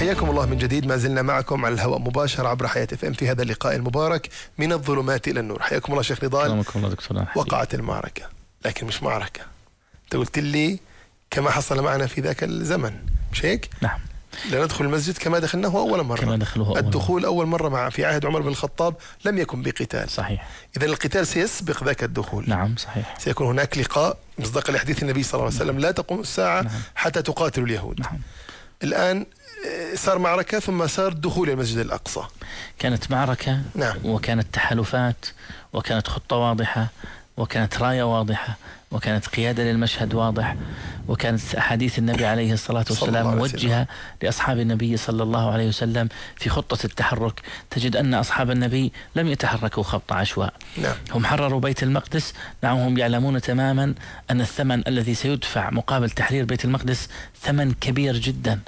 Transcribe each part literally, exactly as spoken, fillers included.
حياكم الله من جديد. ما زلنا معكم على الهواء مباشرة عبر حياة اف ام في هذا اللقاء المبارك من الظلمات إلى النور. حياكم الله شيخ نضال. سلامكم الله دكتور. وقعت المعركة، لكن مش معركة. أنت قلت لي كما حصل معنا في ذاك الزمن، مش هيك؟ نعم. لا ندخل المسجد كما دخلناه أول مرة. كما دخلوه أول الدخول أول مرة مع في عهد عمر بن الخطاب لم يكن بقتال. صحيح. إذا القتال سيسبق ذاك الدخول. نعم صحيح. سيكون هناك لقاء مصداقا لحديث النبي صلى الله عليه وسلم: لا تقوم الساعة نعم. حتى تقاتلوا اليهود. نعم. الآن صار معركة ثم صار دخول المسجد الأقصى. كانت معركة نعم. وكانت تحالفات وكانت خطة واضحة وكانت راية واضحة وكانت قيادة للمشهد واضح وكانت أحاديث النبي عليه الصلاة والسلام موجهة لأصحاب النبي صلى الله عليه وسلم في خطة التحرك. تجد أن أصحاب النبي لم يتحركوا خط عشواء. نعم. هم حرروا بيت المقدس. نعم هم يعلمون تماما أن الثمن الذي سيدفع مقابل تحرير بيت المقدس ثمن كبير جدا.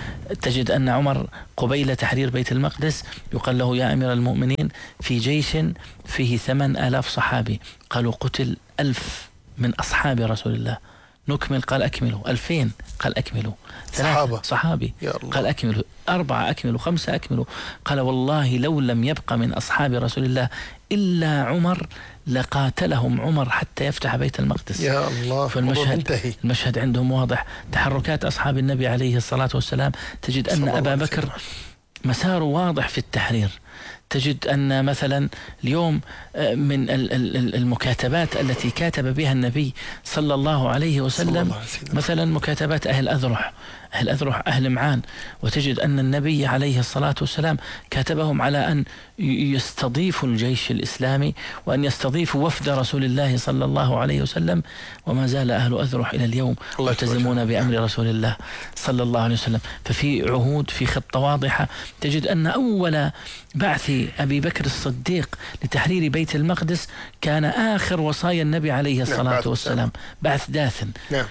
تجد أن عمر قبيل تحرير بيت المقدس يقال له: يا أمير المؤمنين، في جيش فيه ثمان آلاف صحابي. قالوا: قتل ألف من أصحاب رسول الله. نكمل؟ قال: أكملوا. ألفين؟ قال: أكملوا. صحابة صحابي يا الله. قال: أكملوا. أربعة؟ أكملوا. خمسة؟ أكملوا. قال: والله لو لم يبق من أصحاب رسول الله إلا عمر لقاتلهم عمر حتى يفتح بيت المقدس. يا الله. فالمشهد المشهد عندهم واضح. تحركات أصحاب النبي عليه الصلاة والسلام، تجد أن أبا بكر مساره واضح في التحرير. تجد أن مثلا اليوم من المكاتبات التي كاتب بها النبي صلى الله عليه وسلم مثلا مكاتبات أهل أذرح أهل أذرح أهل معان، وتجد أن النبي عليه الصلاة والسلام كاتبهم على أن يستضيفوا الجيش الإسلامي وأن يستضيفوا وفد رسول الله صلى الله عليه وسلم. وما زال أهل أذرح إلى اليوم ملتزمون بأمر رسول الله صلى الله عليه وسلم. ففي عهود، في خطة واضحة. تجد أن أول بعث أبي بكر الصديق لتحرير بيت المقدس كان آخر وصايا النبي عليه الصلاة والسلام، بعث داثن.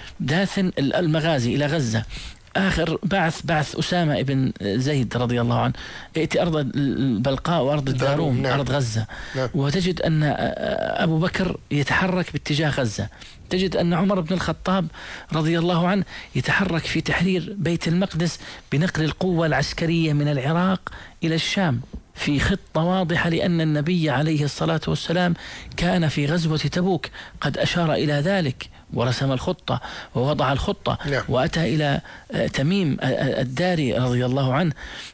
داثن المغازي إلى غزة. آخر بعث بعث أسامة بن زيد رضي الله عنه، ائتي أرض البلقاء وأرض الداروم، نعم. أرض غزة. نعم. وتجد أن أبو بكر يتحرك باتجاه غزة. تجد أن عمر بن الخطاب رضي الله عنه يتحرك في تحرير بيت المقدس بنقل القوة العسكرية من العراق إلى الشام في خطة واضحة، لأن النبي عليه الصلاة والسلام كان في غزوة تبوك قد أشار إلى ذلك ورسم الخطة ووضع الخطة. نعم. وأتى إلى تميم الداري رضي الله عنه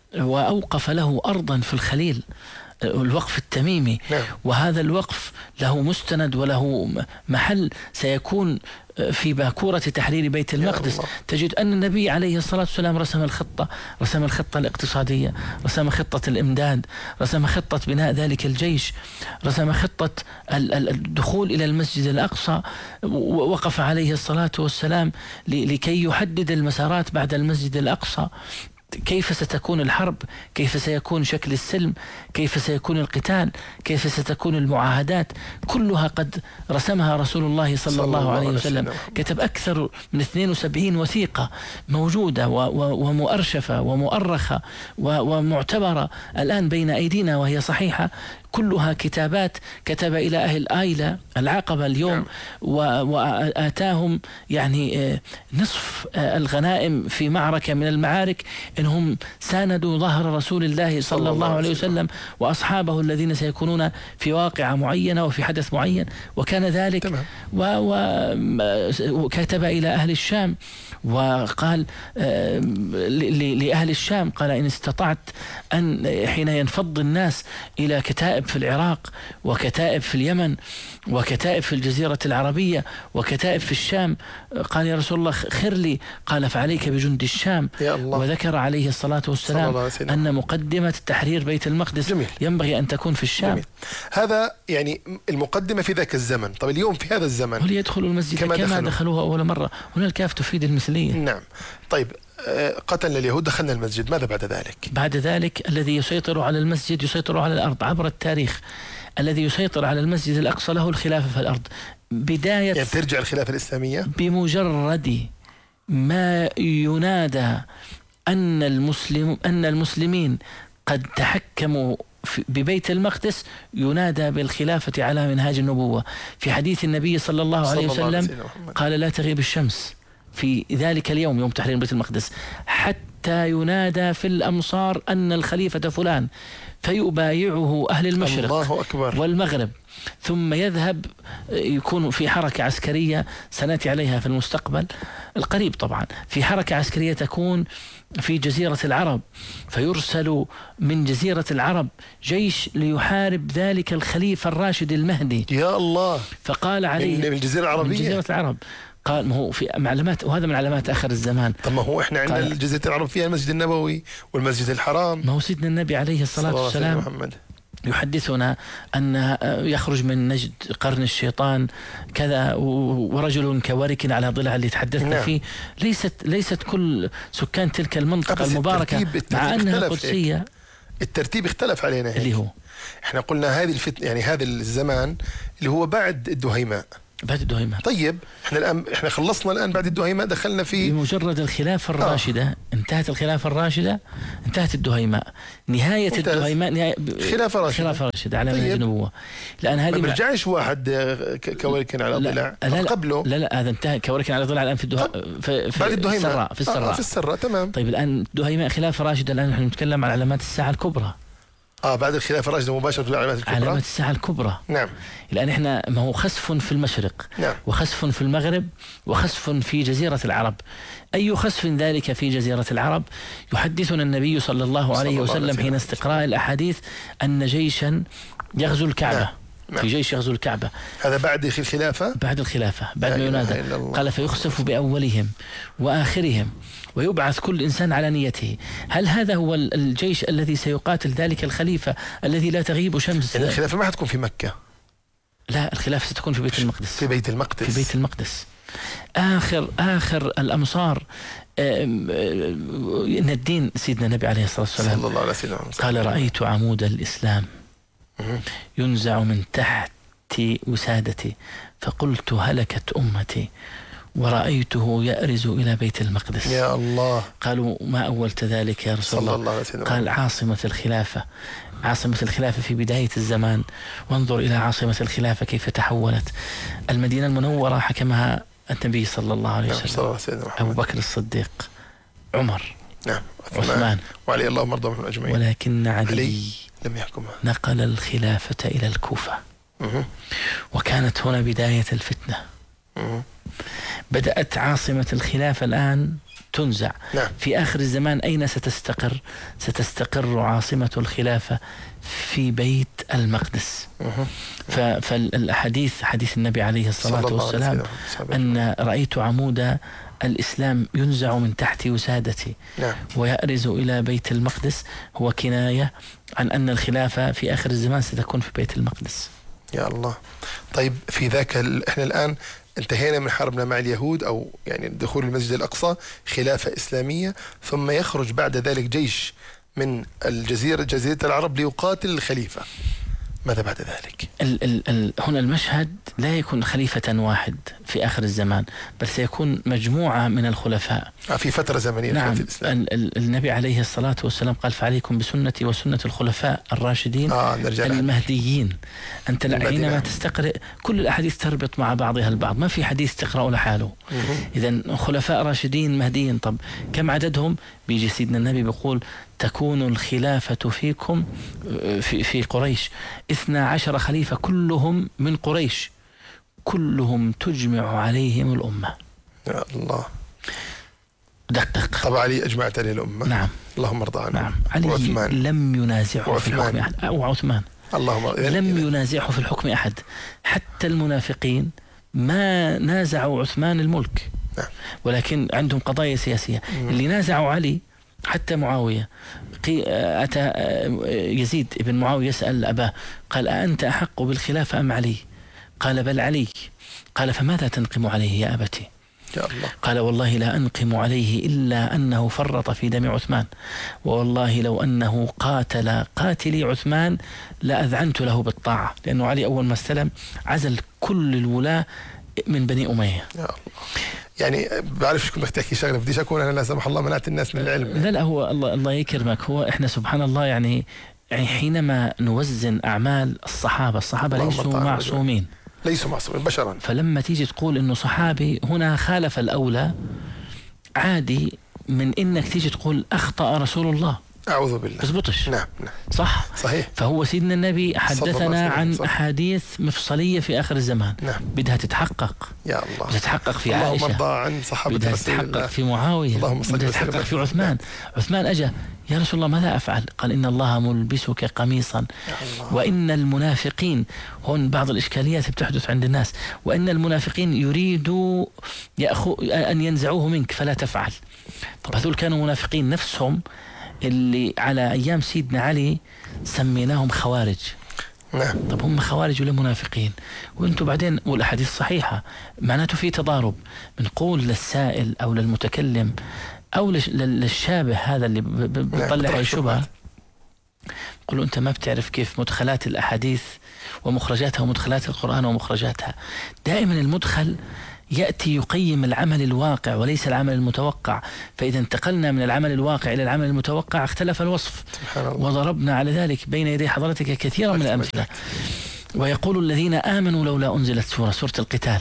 وأوقف له أرضا في الخليل، الوقف التميمي. نعم. وهذا الوقف له مستند وله محل سيكون في باكورة تحرير بيت المقدس. تجد أن النبي عليه الصلاة والسلام رسم الخطة، رسم الخطة الاقتصادية، رسم خطة الإمداد، رسم خطة بناء ذلك الجيش، رسم خطة الدخول إلى المسجد الأقصى. وقف عليه الصلاة والسلام لكي يحدد المسارات بعد المسجد الأقصى، كيف ستكون الحرب، كيف سيكون شكل السلم، كيف سيكون القتال، كيف ستكون المعاهدات، كلها قد رسمها رسول الله صلى, صلى الله, الله عليه وسلم. كتب أكثر من اثنين وسبعين وثيقة موجودة ومؤرشفة ومؤرخة ومعتبرة الآن بين أيدينا وهي صحيحة، كلها كتابات كتب إلى أهل آيلة العقبة اليوم. وآتاهم يعني نصف الغنائم في معركة من المعارك إنهم ساندوا ظهر رسول الله صلى الله عليه وسلم وأصحابه الذين سيكونون في واقعة معينة وفي حدث معين. وكان ذلك وكتب إلى أهل الشام وقال لأهل الشام، قال: إن استطعت أن حين ينفض الناس إلى كتائب في العراق وكتائب في اليمن وكتائب في الجزيرة العربية وكتائب في الشام، قال: يا رسول الله خير لي. قال: فعليك بجند الشام. وذكر عليه الصلاة والسلام أن مقدمة تحرير بيت المقدس جميل. ينبغي أن تكون في الشام. جميل. هذا يعني المقدمة في ذاك الزمن. طب اليوم في هذا الزمن هل يدخلوا المسجد كما, كما دخلوها أول مرة؟ هنا الكاف تفيد المثلية. نعم. طيب قتلنا اليهود، دخلنا المسجد، ماذا بعد ذلك؟ بعد ذلك الذي يسيطر على المسجد يسيطر على الأرض عبر التاريخ. الذي يسيطر على المسجد الأقصى له الخلافة في الأرض. بداية يعني ترجع الخلافة الإسلامية بمجرد ما ينادى أن المسلم أن المسلمين قد تحكموا ببيت المقدس، ينادى بالخلافة على منهاج النبوة. في حديث النبي صلى الله عليه وسلم قال: لا تغيب الشمس في ذلك اليوم يوم تحرير بيت المقدس حتى ينادى في الأمصار أن الخليفة فلان فيبايعه أهل المشرق الله أكبر. والمغرب، ثم يذهب يكون في حركة عسكرية سنأتي عليها في المستقبل القريب طبعا، في حركة عسكرية تكون في جزيرة العرب، فيرسل من جزيرة العرب جيش ليحارب ذلك الخليفة الراشد المهدي. يا الله. فقال عليه من الجزيرة العربية، من جزيرة العرب. قال ما هو في معلومات، وهذا من علامات آخر الزمان. طب ما هو إحنا عندنا جزيرة العرب فيها المسجد النبوي والمسجد الحرام. ما هو سيدنا النبي عليه الصلاة والسلام محمد يحدثنا أن يخرج من نجد قرن الشيطان كذا ورجل كورك على ضلع اللي تحدثنا نعم. فيه. ليست ليست كل سكان تلك المنطقة المباركة الترتيب الترتيب مع أنها قدسية. الترتيب اختلف علينا هيك. اللي هو احنا قلنا هذه الفتنة، يعني هذا الزمان اللي هو بعد الدهيماء. بعد الدهيماء. طيب احنا الآن احنا خلصنا الآن بعد الدهيماء، دخلنا في بمجرد الخلافة الراشدة. آه. انتهت الخلافة الراشدة، انتهت الدهيماء، نهاية ممتاز. الدهيماء نهاية خلافة راشدة، خلافة راشدة على منهج طيب. النبوة. لأن هذه ما برجعش واحد كوركن على ضلع قبله. لا لا هذا انتهى كوركن على ضلع الآن في الدها في, في بعد الدهيماء السراء في السراء آه في السراء تمام. طيب الآن الدهيماء خلافة راشدة، الآن نحن نتكلم عن علامات الساعة الكبرى. اه بعد الخلافة الراشدة مباشرة في العلامات الكبرى، علامات الساعة الكبرى. نعم. لأن احنا ما هو خسف في المشرق نعم. وخسف في المغرب وخسف في جزيرة العرب. أي خسف ذلك في جزيرة العرب؟ يحدثنا النبي صلى الله عليه وسلم حين استقراء الأحاديث أن جيشا يغزو الكعبة. نعم. نعم. في جيش يغزو الكعبة. هذا بعد الخلافة؟ بعد الخلافة، بعد ما ينادى. قال فيخسف بأولهم وآخرهم ويبعث كل إنسان على نيته. هل هذا هو الجيش الذي سيقاتل ذلك الخليفة الذي لا تغيب شمس؟ يعني الخلافة ما حتكون في مكة. لا، الخلافة ستكون في بيت المقدس. في بيت المقدس. في بيت المقدس. آخر آخر الأمصار إن الدين سيدنا النبي عليه الصلاة والسلام صلى الله عليه وسلم قال رأيت عمود الإسلام ينزع من تحت وسادتي فقلت هلكت أمتي ورأيته يأرز إلى بيت المقدس. يا الله. قالوا ما أولت ذلك يا رسول الله؟ الله قال عاصمة الخلافة، عاصمة الخلافة في بداية الزمان، وانظر إلى عاصمة الخلافة كيف تحولت. المدينة المنورة حكمها النبي صلى الله عليه وسلم، أبو بكر الصديق، عمر، نعم، عثمان، وعلي اللهم ارضى عنهم أجمعين. ولكن علي, علي لم يحكمها، نقل الخلافة إلى الكوفة. مه. وكانت هنا بداية الفتنة. مه. بدأت عاصمة الخلافة الآن تنزع. نعم. في آخر الزمان أين ستستقر؟ ستستقر عاصمة الخلافة في بيت المقدس. فالحديث حديث النبي عليه الصلاة والسلام أن رأيت عمود الإسلام ينزع من تحت وسادتي. نعم. ويأرز إلى بيت المقدس، هو كناية عن أن الخلافة في آخر الزمان ستكون في بيت المقدس. يا الله. طيب في ذاك ال... احنا الآن انتهينا من حربنا مع اليهود، أو يعني دخول المسجد الأقصى خلافة إسلامية، ثم يخرج بعد ذلك جيش من الجزيرة جزيرة العرب ليقاتل الخليفة. ماذا بعد ذلك؟ ال ال ال هنا المشهد لا يكون خليفة واحد في آخر الزمان، بل سيكون مجموعة من الخلفاء في فترة زمنية. نعم. في الإسلام. ال ال النبي عليه الصلاة والسلام قال فعليكم بسنتي وسنة الخلفاء الراشدين آه المهديين. أنت حينما تستقرئ كل الأحاديث تربط مع بعضها البعض، ما في حديث تقرأه لحاله. إذن خلفاء راشدين مهديين، طب كم عددهم؟ بيجي سيدنا النبي بيقول تكون الخلافة فيكم في, في قريش اثنا عشر خليفة كلهم من قريش، كلهم تجمع عليهم الأمة. يا الله. دقق. طبعا علي أجمعت عليه الأمة. نعم. اللهم ارضى عنه. نعم. علي وعثمان. لم ينازعه في الحكم أحد. وعثمان اللهم لم ينازعه في الحكم أحد، حتى المنافقين ما نازعوا عثمان الملك. نعم. ولكن عندهم قضايا سياسية. مم. اللي نازعوا علي حتى معاوية. أتى يزيد ابن معاوية يسأل أباه قال أأنت أحق بالخلافة أم علي؟ قال بل علي. قال فماذا تنقم عليه يا أبتي؟ يا الله. قال والله لا أنقم عليه إلا أنه فرط في دم عثمان، والله لو أنه قاتل قاتلي عثمان لأذعنت له بالطاعة، لأنه علي أول ما استلم عزل كل الولاة من بني أمية. يا الله. يعني بعرف شكون بدك تحكي شغله، بديش اكون انا لا سمح الله منعت الناس من العلم. لا لا هو الله الله يكرمك، هو احنا سبحان الله يعني يعني حينما نوزن اعمال الصحابه، الصحابه ليسوا معصومين. ليسوا معصومين بشرا. فلما تيجي تقول إنه صحابي هنا خالف الأولى، عادي من إنك تيجي تقول أخطأ رسول الله. أعوذ بالله. بزبطش. نعم نعم. صح. صحيح. فهو سيدنا النبي حدثنا عن صح. أحاديث مفصلية في آخر الزمان. نعم. بدها تتحقق. يا الله. بدها تتحقق في اللهم عائشة. ارضى عن صحابة بدها رسول الله. تتحقق في معاوية. بدها تتحقق في عثمان. عثمان أجا يا رسول الله ماذا أفعل؟ قال إن الله ملبسك قميصا وإن المنافقين، هون بعض الإشكاليات بتحدث عند الناس، وإن المنافقين يريدوا يأخو أن ينزعوه منك فلا تفعل. طب هذول كانوا منافقين نفسهم اللي على أيام سيدنا علي سميناهم خوارج. نعم. طب هم خوارج ولا منافقين؟ وانتم بعدين، والأحاديث صحيحة، معناته في تضارب. بنقول للسائل أو للمتكلم أو للشابه هذا اللي بيطلع أي شبهة، قل له أنت ما بتعرف كيف مدخلات الأحاديث ومخرجاتها ومدخلات القرآن ومخرجاتها. دائما المدخل يأتي يقيم العمل الواقع وليس العمل المتوقع. فإذا انتقلنا من العمل الواقع إلى العمل المتوقع اختلف الوصف. وضربنا على ذلك بين يدي حضرتك كثيرا من الأمثلة. ويقول الذين آمنوا لولا أنزلت سورة سورة القتال،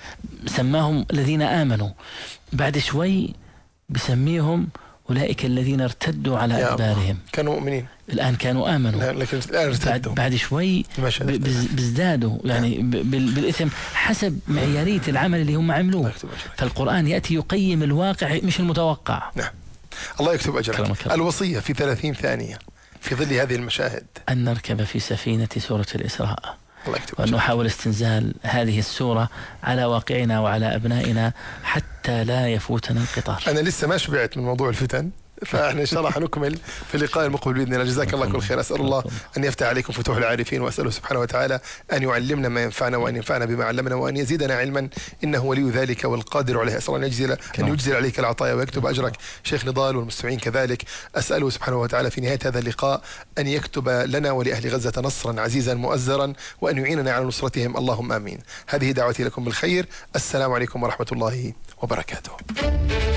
سماهم الذين آمنوا، بعد شوي بسميهم أولئك الذين ارتدوا على أدبارهم. كانوا مؤمنين الآن كانوا آمنوا، لكن الآن ارتدوا. بعد, بعد شوي بزدادوا يعني بالإثم حسب معيارية العمل اللي هم عملوه. فالقرآن يأتي يقيم الواقع مش المتوقع. نعم. الله يكتب أجرك. الوصية في ثلاثين ثانية في ظل هذه المشاهد أن نركب في سفينة سورة الإسراء، وأن نحاول استنزال هذه السورة على واقعنا وعلى أبنائنا حتى لا يفوتنا القطار. أنا لسه ما شبعت من موضوع الفتن، فاحنا ان شاء الله حنكمل في اللقاء المقبل باذن الله. جزاك الله كل خير. اسال الله ان يفتح عليكم فتوح العارفين، واساله سبحانه وتعالى ان يعلمنا ما ينفعنا وان ينفعنا بما علمنا وان يزيدنا علما انه ولي ذلك والقادر عليه. اسال الله ان يجزل ان يجزل عليك العطايا ويكتب اجرك. شيخ نضال والمستمعين كذلك، اساله سبحانه وتعالى في نهايه هذا اللقاء ان يكتب لنا ولاهل غزه نصرا عزيزا مؤزرا وان يعيننا على نصرتهم، اللهم امين. هذه دعوتي لكم بالخير. السلام عليكم ورحمه الله وبركاته.